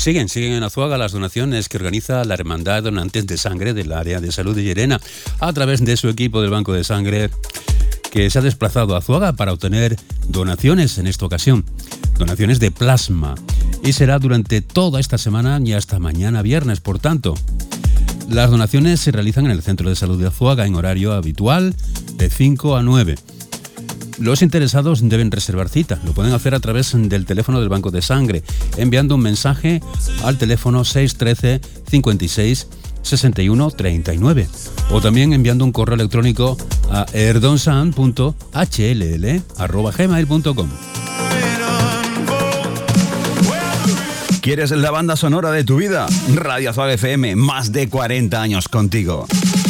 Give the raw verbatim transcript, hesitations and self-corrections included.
Pues siguen, siguen en Azuaga las donaciones que organiza la Hermandad de Donantes de Sangre del Área de Salud de Llerena a través de su equipo del Banco de Sangre, que se ha desplazado a Azuaga para obtener donaciones en esta ocasión, donaciones de plasma, y será durante toda esta semana y hasta mañana viernes. Por tanto, las donaciones se realizan en el Centro de Salud de Azuaga en horario habitual de cinco a nueve. Los interesados deben reservar cita. Lo pueden hacer a través del teléfono del Banco de Sangre, enviando un mensaje al teléfono seis uno tres, cincuenta y seis, sesenta y uno, treinta y nueve, o también enviando un correo electrónico a erdonsan punto h l l arroba gmail punto com. ¿Quieres la banda sonora de tu vida? Radio Azuaga F M, más de cuarenta años contigo.